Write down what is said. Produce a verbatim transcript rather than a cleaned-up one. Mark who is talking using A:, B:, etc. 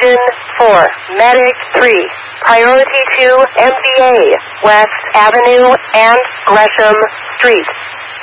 A: Engine four, Medic three, Priority two, M V A, West Avenue and Gresham Street.